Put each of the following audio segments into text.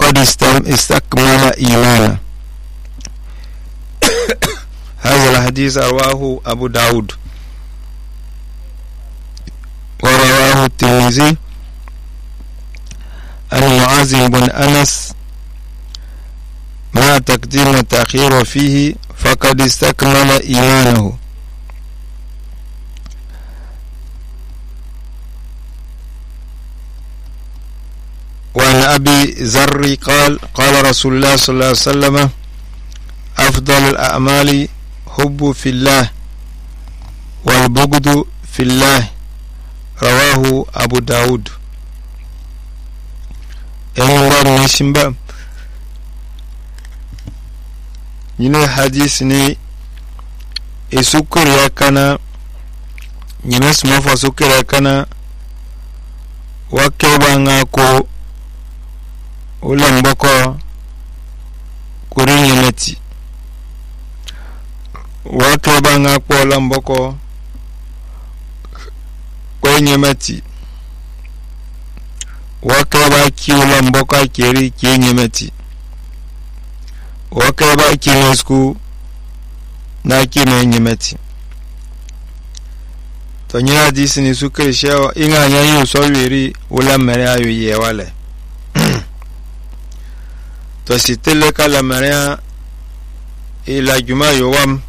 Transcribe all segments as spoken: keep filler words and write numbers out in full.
فقد استكمل إيمانه. هذا الحديث رواه أبو داود ورواه الترمذي عن معاذ بن أنس ما تقديم التأخير فيه فقد استكمل إيمانه. وعن أبي ذر قال قال رسول الله صلى الله عليه وسلم أفضل الأعمال حب في الله والبغض في الله. رواه أبو داود. أيها نشمبا ينو حديث ني اسكر يكنا ينس مفا سكر يكنا وكيبا ko ulan boko kurin yamati wato banga ko ulan boko ko nyamati wato ba ki ulan boko keri ki nyamati wato ba ki nesku na ki me nyamati to nya disi ni suke shewa inga nyanyo so wiri ulan mere ayo yewale to sitele kala maria ila juma yowam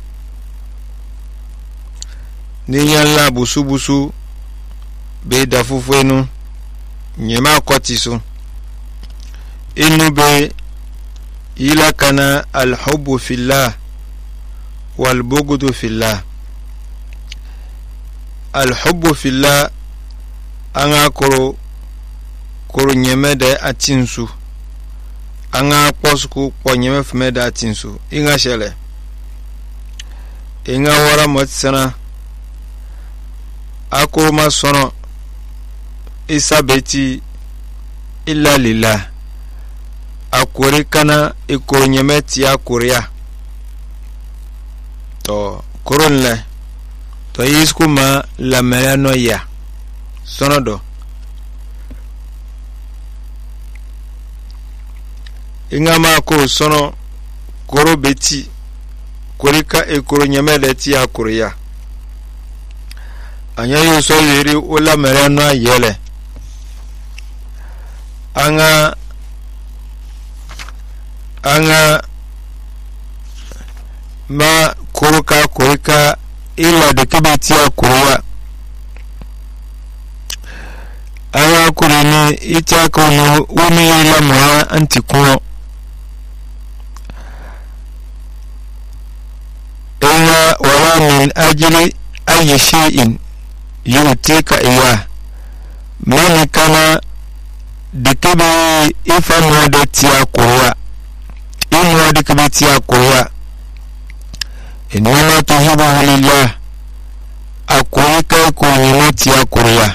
ni yalla busu busu be dafufenu nyema kotisu inu be ila kana alhubbu fillah walbughdu fillah. Alhubbu fillah anga koro koro nyemede atinsu anga posku ponyeme fmeda atinsu inga shele inga wara motsana akoro masono isabeti illa lillah akori kana ikoro nyemeti akoria to koronle to yiskuma la melano ya sonodo ingama ko sono koro beti korika e koro nyamele ti akoria anya yo so yiri o la melano ayele anga anga ma koroka korika ila de kibeti akoria anga kurini itako no umi ila mwa antikuno إلا ولا من أجل أي شيء يؤتيك إياه من كان دكبي إفن ودتيا قوة إن ودكبتيا قوة إنما تهبه لله أقولك كونيمتيا قوة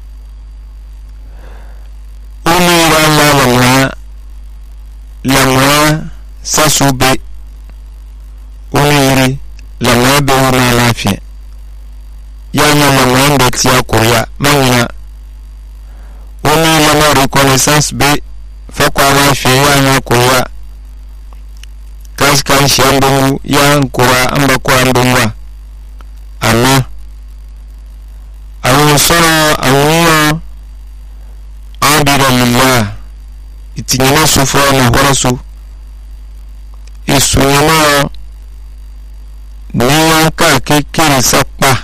أمير الله لما لما سسوبي أميري lama be wona lafiya ya nyama wanda tiya koya manya woni lama reconnaissance be fa kwa lafiya ya nya koya kas kan shambu ya koya amba kwa ndumwa amma awu soro awu abira lillah itinyama sufra na horasu isunyama niyan ka kekere sapa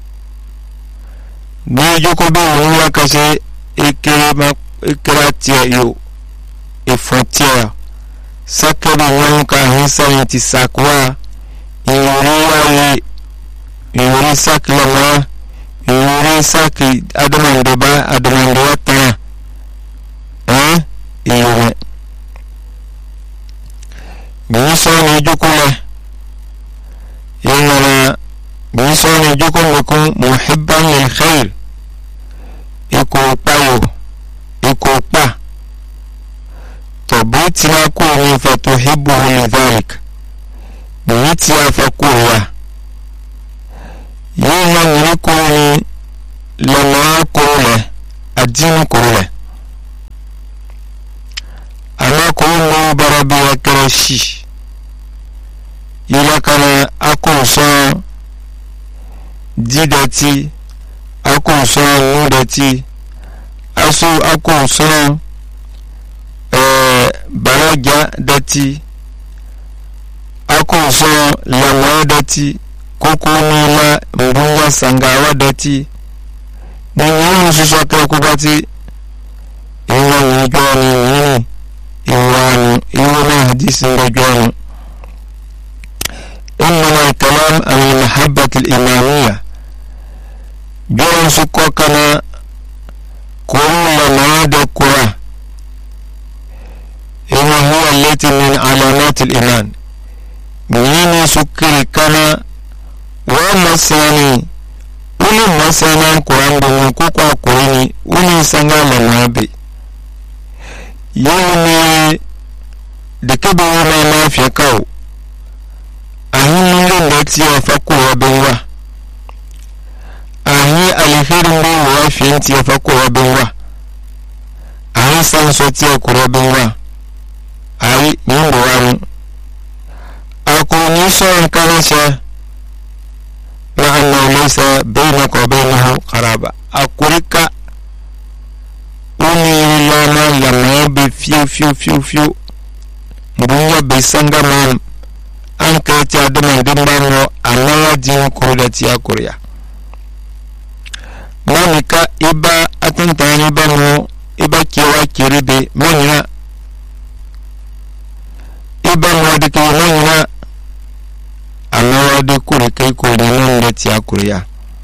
ni joko be won ka se ekere ma ekra tie yo e frontière sakere won ka hinsa ti sakwa yori yori sakla ma yori saki adaman de ba adaman de wata eh yori ni so ni joko le يلا بيسون يجوكم لكم محبا للخير يكو بايو يكو با تبيت لكم فتحبه لذلك بيت يفكوا يوم لكم لما كوله الدين كوله أنا كو ko barabi ya karashi ila kana ako so didati ako so nudati aso ako so eh baraja dati ako so lawa dati koko nila mbunga sangawa dati ni yunu suso ka kubati iwa ni joni ni iwa ni iwa na hadisi nga joni إنما الكلام عن المحبة الإيمانية جون سكوكنا كل ما ذكره إنه هو التي من علامات الإيمان من سكر كنا ومساني uli masana kuran da ko kwa koyi uli sanga lanabi yawne da ke ba ma lafiya kawo ahin da tiya fa ko benwa ahi alherin da wa fiye tiya fa ko benwa ahi san so tiya ko benwa ahi yin ruwan akoni so kan sha لأنه ليس بينك وبينه قرابة أقولك أني لما لما يبي فيو فيو فيو فيو مبنيا بيسانغا مام أنك يتعدم من دمبانو أنا دين كوريتي أكوريا مانيكا إبا أتنتاني بانو إبا كيوا كيريبي مانيا إبا موادكي مانيا Allah de kuri kai ko da nan da tiya kuriya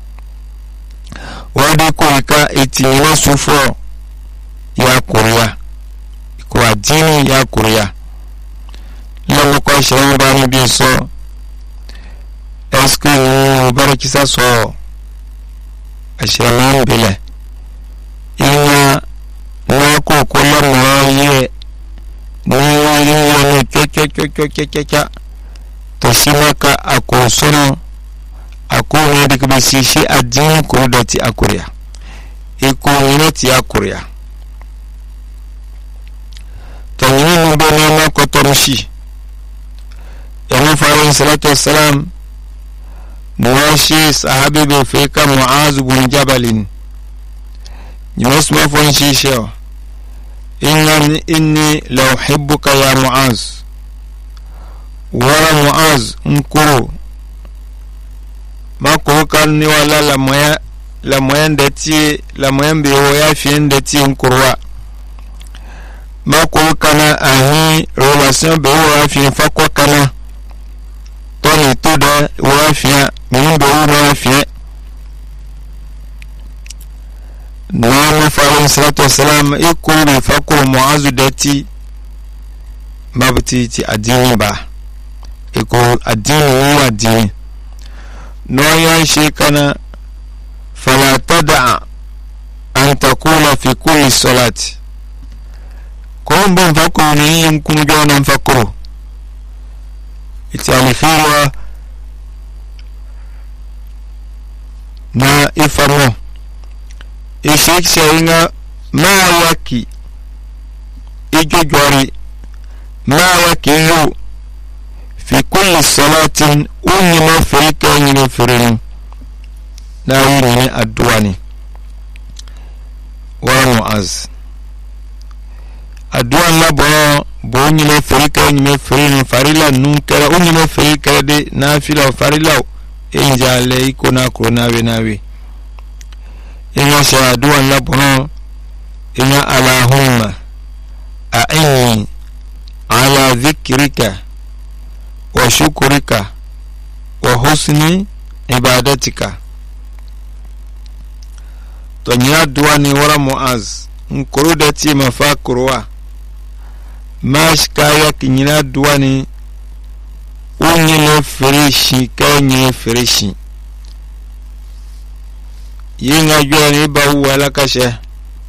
wade kuri ka itina sufo ya kuriya ko adini ya kuriya lamu ko shan ba ni bi so eske ni baraki sa so ashaman bile ina na ko ko lamu ye ni ni ke ke ke ke ke ke toshimaka akosono akone de kubisishi adini kurudati akuria ikunati akuria tanyini mbona na kotorshi ya farin salatu wassalam muwashi sahabi bi fika Muaz bin Jabal yusma fon shisho inna inni la uhibbuka ya Muaz wara Muaz nkuru mako kan ni wala la moya la moya ndeti la moya mbiwo ya fi ndeti nkurwa mako kana ahi relation be wa fi fakwa kana toni toda wa fi mimbo wa fi na farin salatu wassalam ikuru fakwa Muaz deti mabti ti adini ba iko addini wa addini no ya shekana fala tada an takula fi kulli salati ko bon fakko ni yin kun jonan fakko itali khira na ifamo ishik shayinga ma waki ijojori ma waki yu في كل صلاة أنما فريق أنما فرين لا يريني الدواني ومعاذ الدوان لا بو بوني فريق أنما فرين فريلا نونكرا أنما فريق دي نافلا فريلا إن جالي كنا كنا بناوي إن شاء الدوان لا بو إن اللهم أعني على ذكرك وشكرك وحسن عبادتك تنيا دواني ورا معاذ نكرودتي مفاكروا ماشكايا كنيا دواني ونيل فريشي كنيل فريشي ينغا جواني باو ولا كشه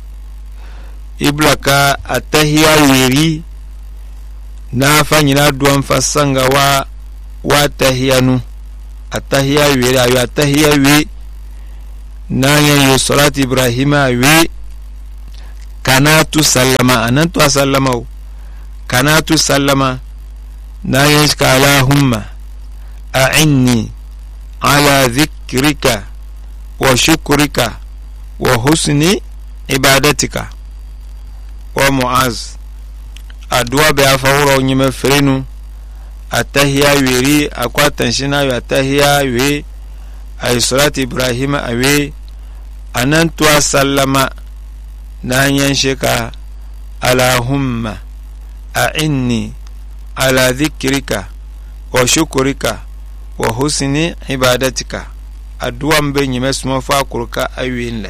iblaka atahiya wiri na fanyina duwan fasanga wa wa tahiyanu atahiya wiri ayo atahiya wi na ya salati ibrahima wi kana tu sallama anan tu sallama kanatu sallama na yashka Allahumma a'inni ala dhikrika wa shukrika wa husni ibadatika. Wa Muaz adua be afawro nyime frenu atahiya wiri akwa tanshina yo atahiya we ay salati Ibrahim awe anantu sallama na yanshika Allahumma a'inni ala dhikrika wa shukrika wa husni ibadatika. Adua mbe nyime suma fa kurka awinle.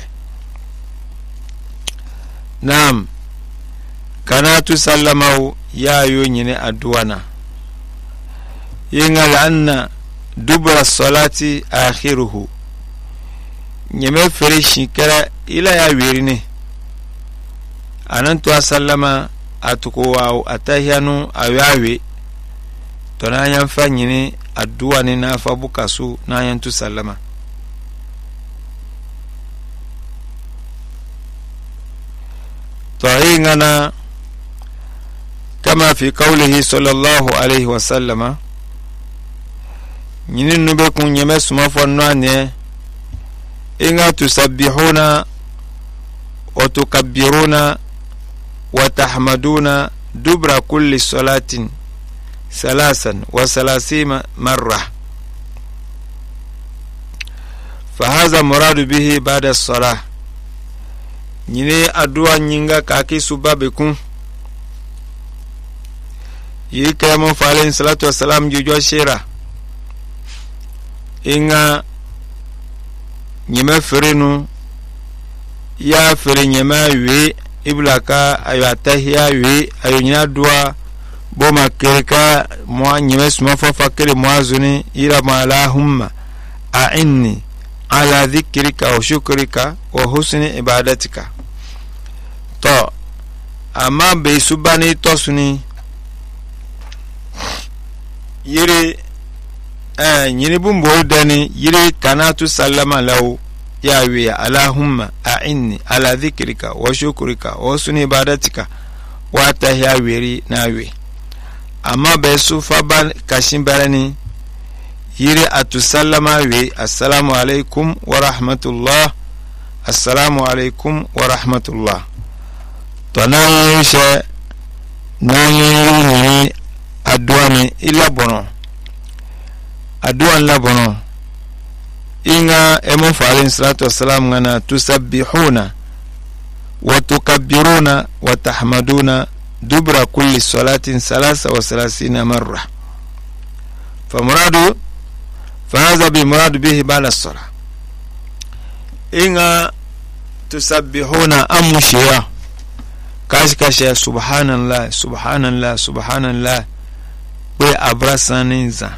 Naam, kanatu sallama ya yo nyine aduana yingal anna dubra salati akhiruhu nyime fere shikara ila ya wirine anantu sallama atuko wa atahiyanu awawe tona yan fa nyine aduani na fa bukasu na yan tu sallama. طريقنا كما في قوله صلى الله عليه وسلم نين بكم يمس مفنان إن تسبحون وتكبرون وتحمدون دبر كل صلاة ثلاثا وثلاثين مرة فهذا مراد به بعد الصلاة. Nyine adua nyinga kaki subabe kun yika mo falen salatu wassalam jujo shira inga nyime ferenu ya fere nyema we iblaka ayatahiya we ayunya dua boma kereka mo nyime suma fa fakere moazuni ira malahumma a'inni ala dhikrika wa shukrika wa husni ibadatika. To ama be subani tosuni yiri eh nyini bumbo dani yiri kanatu sallama lahu ya wi Allahumma a'inni ala dhikrika wa shukrika wa husni ibadatika wa tahya wiri nawi. Ama be sufa ban kashimbarani yiri atusallama wi assalamu alaikum wa rahmatullah assalamu alaikum wa rahmatullah. Tonayeshe nanyini aduani ila bono aduan la bono inga emu fa'alin salatu wassalam ngana tusabbihuna wa tukabbiruna wa tahmaduna dubra kulli salatin salasa wa salasina marra. famuradu فهذا بمراد به بعد الصلاة. إن تسبحون أمشيا كاش كاش سبحان الله سبحان الله سبحان الله وأبرسانينزا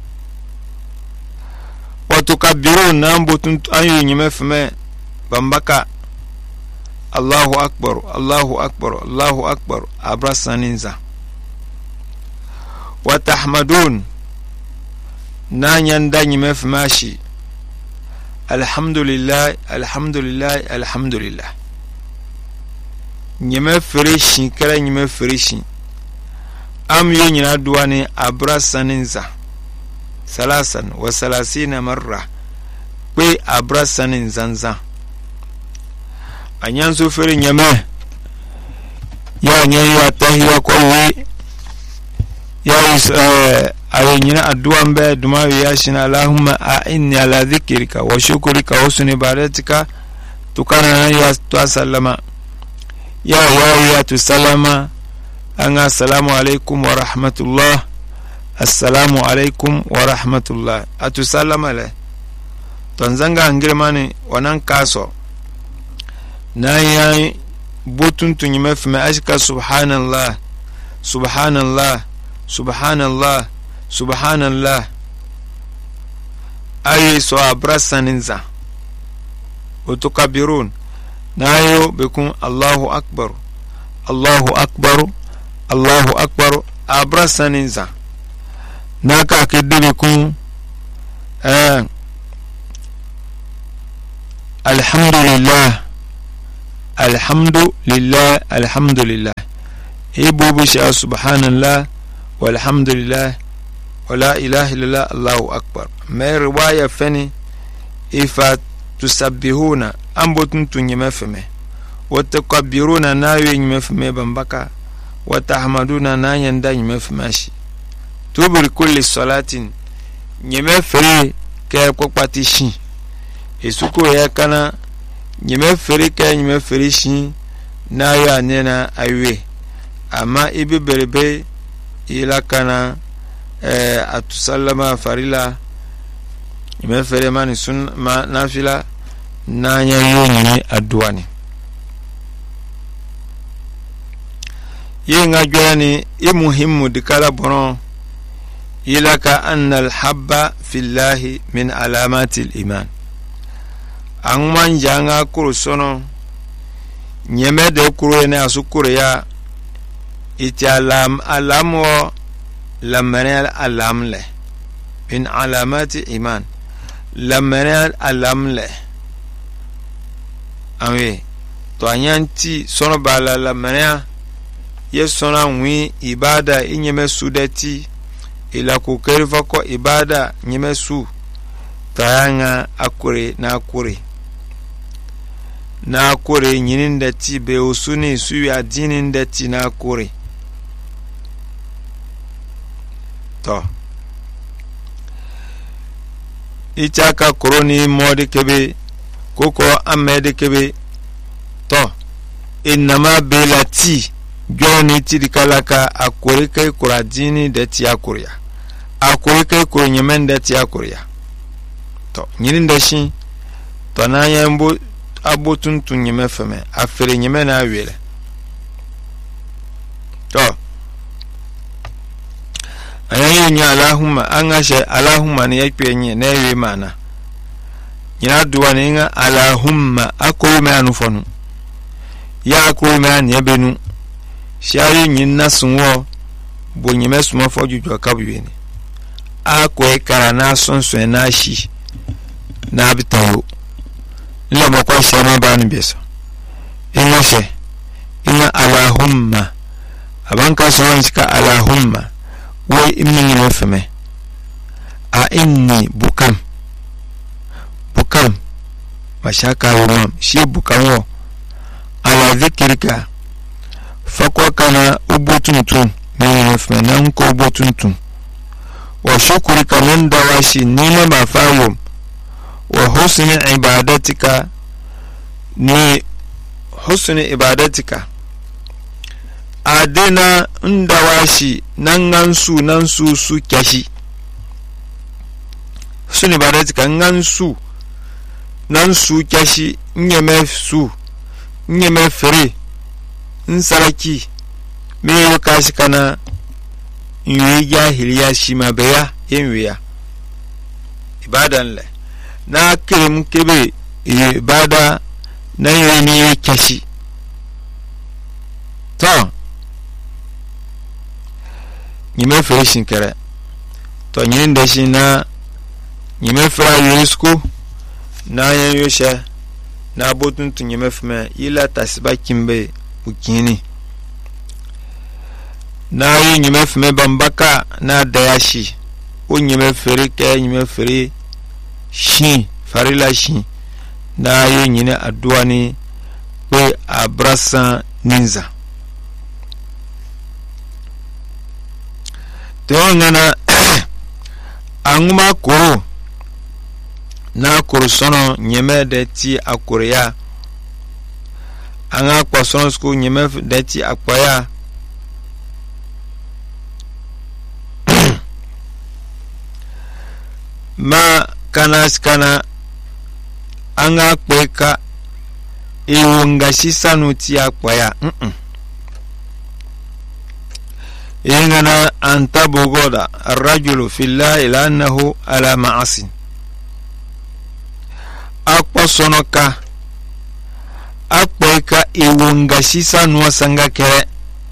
وتكبرون نامبو أيو نمفما بمبكا الله أكبر الله أكبر الله أكبر أبرسانينزا وتحمدون نانيان داني مفماشي الحمد لله الحمد لله الحمد لله nyeme freshi kala nyeme freshi am yo nyina duwani abrasaninza salasan wa salasina marra kwe abrasaninzanza anyanzo fere nyeme ya nyeyo atahiya ko wi ya is ayo nyina addu'a mbe duma ya shina Allahumma a'inni ala dhikrika wa shukrika wa husni ibadatika tukana ya tu sallama ya ya ya tu salama anga assalamu alaikum wa rahmatullah assalamu alaikum wa rahmatullah atu sallama le tonzanga ngirmani wanan kaso na ya botun tunyime fme ashka subhanallah subhanallah subhanallah subhanallah ayi so abrasaninza utukabirun nayo bekun Allahu akbar Allahu akbar Allahu akbar abrasaninza naka kedubekun eh alhamdulillah alhamdulillah alhamdulillah ibubu sha subhanallah walhamdulillah wala ilaha illallah allahu akbar. Me riwaya fani ifa tusabbihuna ambotun tunyeme feme wa takabbiruna nayo nyeme feme bambaka wa tahmaduna na yanda nyeme femashi tubri kulli salatin nyeme fere ke kokpati shi esuko ya kana nyeme fere ke nyeme fere shi nayo anena aywe ama ibe berebe ila kana eh, atusallama farila nyeme fere mani sun ma nafila na yanyoni adwani yenga jwani i muhimu dikala bono ilaka anna alhabba fillahi min alamati aliman angman janga kurusono nyeme de kuro ne asukuro ya iti alam alamo lamane alamle min alamati iman lamane alamle awe to anyanti sono bala lamane ye sona wi ibada inyeme sudeti ila kukerifa ko ibada nyeme su tayanga akure na akure na akure nyinin dati be usuni su ya dinin dati na akure to ichaka koroni modi kebe koko amede kebe to inama belati joni tidikalaka akure kai kuradini dati akuria akure kai kuronyemen dati akuria to nyinin dashi to na yambo abotun tunyeme feme afere nyeme na awele to ayayi nya allahumma angashe allahumma ne yakpe nye na ewe mana nyina duwa ne nga allahumma akuru me anufonu ya akuru me anyebenu shayi nyina sunwo bo nyeme suma fojuju akabuweni akwe kara na sonso na shi na abitawo ila mokwa shema bani beso ina she ina allahumma abanka so nshika allahumma we imni mefeme a inni bukam bukam mashaka umam shi bukam wo ala dhikrika fakwa kana ubutuntun mimi mefeme na nko ubutuntun wa shukrika min dawashi nima mafawum wa husni ibadatika ni husni ibadatika adena ndawashi nangansu nansu su kyashi husni ibadatika ngansu nansu kyashi nyeme su nyeme fere nsaraki me kashi kana yui jahiliya shima beya yenwiya ibadan le na kirim kebe ibada na yini kashi to nyime fere shinkere to nyin da shi na nyime fere yusko na yan yoshe na botun tun nyime fme ila tasba kimbe ukini na yi nyime fme bambaka na dayashi o nyime fere ke nyime fere shi farila shi na yi nyine addu'a ni pe abrasa ninza to ngana anguma koro na koro sono nyeme de ti akoria anga kwa sono sku nyeme de ti akwaya ma kana skana anga kweka iwunga shisanu ti akwaya mm -mm. ingana antabu goda arrajulu fillahi lannahu ala ma'asin akwa sonoka akweka iwunga shisanu wasanga kere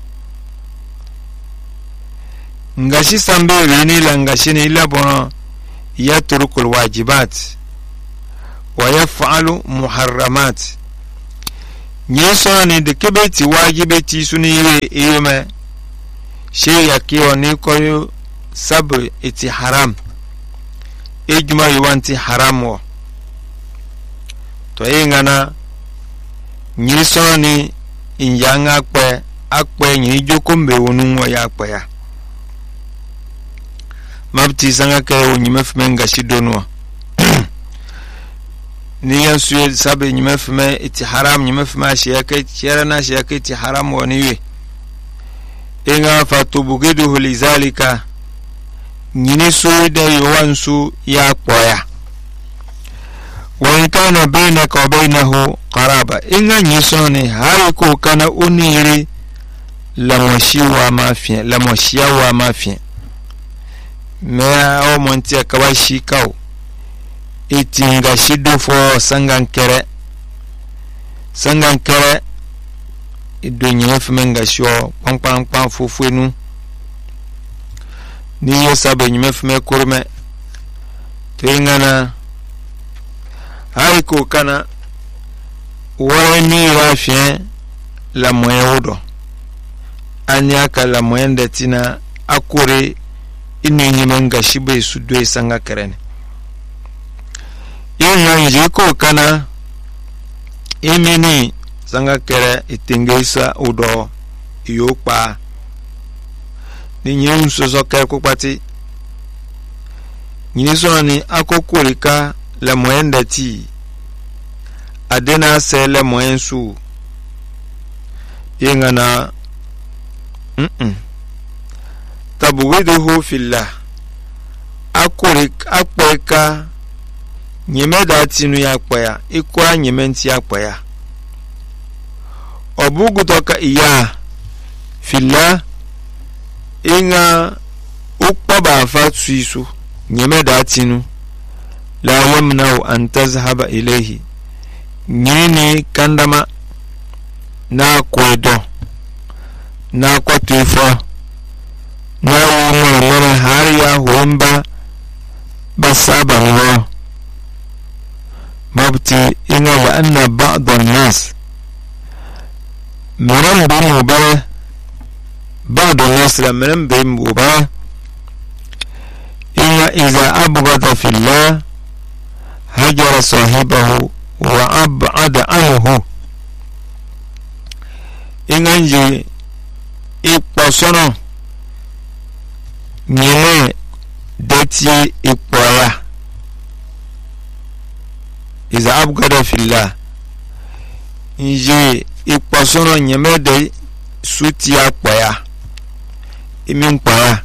ngashi sambe rini la ngashi ni ila bono يترك الواجبات ويفعل محرمات nyeso ni de kebeti wajibeti suniwe iyome she yakio ni koyo sabr iti haram ejuma yuwanti haram wo to ingana nyeso ni inyanga akpe akpe nyi jokombe wonu wo ya akpe ya mabti sanga ke wonyime fmenga shidonwa ni yansu sabe nyime fme iti haram nyime fme shiyake chera na shiyake iti haram woniwe inga fatubugidu lizalika nyini so de yowansu ya akpoya wa kana bainaka wa bainahu qaraba inga nyisoni hari ko kana uniri la moshiwa mafia la moshiwa mafia me o monti akawashi kaw itinga shido fo sangankere sangankere idonye fmenga sho pam pam fufuenu ni yosabe nyime fme kurme tengana hari ko kana wani rafien la moyodo anyaka la moyende tina akure inu nyimenga shibe sudwe sanga kerene ina njiko kana imini sanga kere itingesa udo yopa ni nyun sozo kere kupati nyiniso ni akokurika la moyende ti adena se le moyensu ingana mm -mm. tabuwiduhu fillah akurik akpeka nyemeda tinu ya akpaya ikwa nyementi akpaya obugutoka iya fillah inga ukpaba fatsuisu nyemeda tinu la yamnau an tazhaba ilayhi nyini kandama na kwedo na kwatufo na wumwana hariya huomba basaba nwa mabti ina wa anna ba'da an-nas manan bin mubara ba'da an-nas la manan bin mubara ina iza abghada fillah hajara sahibahu wa ab'ada anhu inganje iposono nyene deti ipoya iza abghada fillah inje iposono nyeme de suti apoya imin poya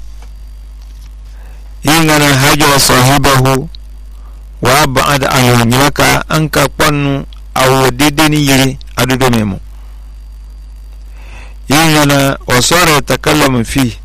ingana hajara sahibahu wa ab'ada anhu nyaka anka kwanu awo dede ni yiri adudo memo yingana wasara yatakallamu fi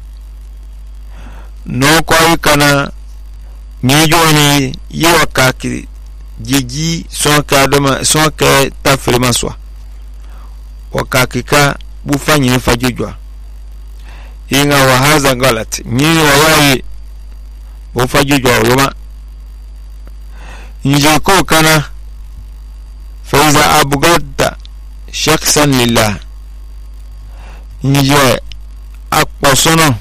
no kwa kana nyejoni yiwaka ki jiji sonka adama sonka tafrima swa wakakika bufanyi fajijwa inga wa haza galat nyini wawayi bufajijwa yoma njeko kana faiza abgadda shakhsan lillah nje akposono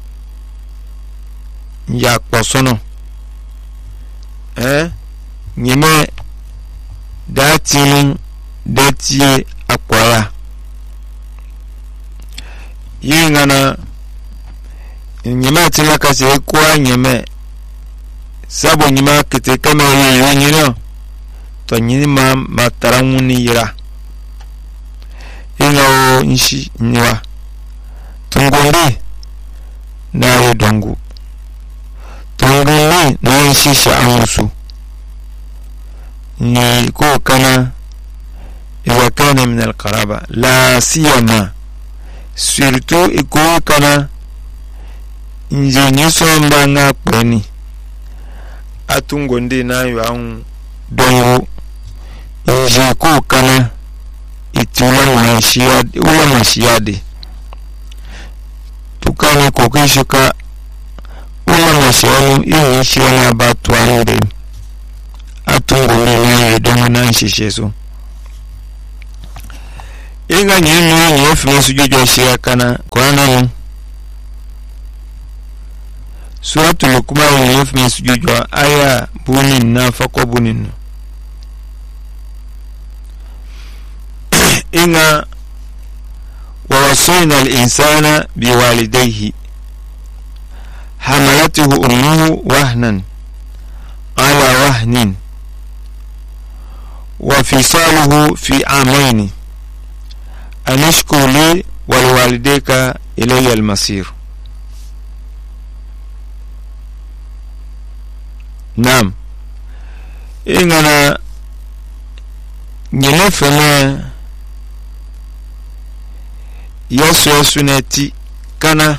nje akposono eh nyime datin dati akwaya yingana nyime tilaka se kwa nyime sabo nyima kete kama ye nyino to nyima mataramuni yira inga nshi niwa tungombe na yedongu tungombe na nshi sha'amusu ni ko kana iwa kana min alqaraba la siyama surtout iko kana nje nyiso mbanga peni atungonde na yaun dongo nje ko kana itula mashiyadi ula mashiyadi tukani kokishuka ula mashiyadi iyo shiyana batwande atungonde na dongo na nshisheso inga nyinu nyefu sujudu shirikana Qur'an suratul Luqman nyefu sujudu aya bunin na fako bunin inga ووصينا الإنسان بوالديه حملته أمه وهنا على وهن وفصاله في عامين أن اشكر لي ولوالديك إلي المصير. نعم إننا نلفنا yesu yesu neti kana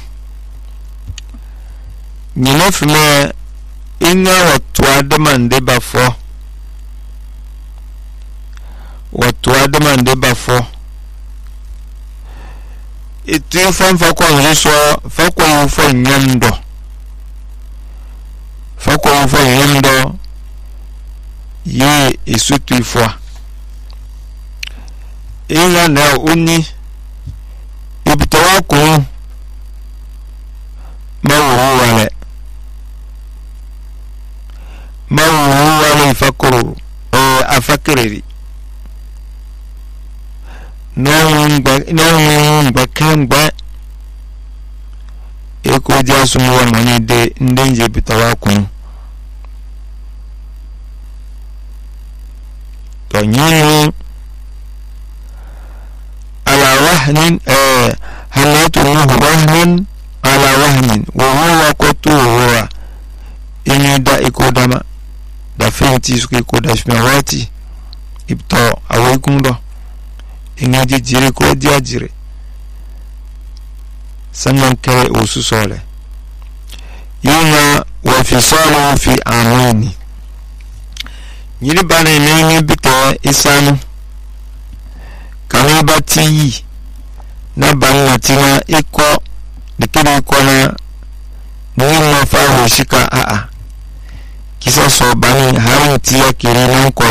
nyinafuma inga watu adamande bafo watu adamande bafo itu fanfa kwa nso fa kwa ufo nyando fa kwa ufo nyando ye isutu ifo inga na uni ibtawako mawuwale mawuwale fakuru o afakiri no ngba no ngba kangba eko jasu mo ngani de ndenje ibtawako to nyinu ala wahnin eh halatu wahnin ala wahnin wa huwa qatuwa inida ikodama da fenti suke ikoda shmawati ibto awekundo ingaje jire ko diajire sannan kare usu sole yana wa fisalu fi amani nyiri bana ne bito isanu kama bati na banna tina iko dikiri kona ni mafa hoshika a a kisa so bani harin tiya kiri nan ko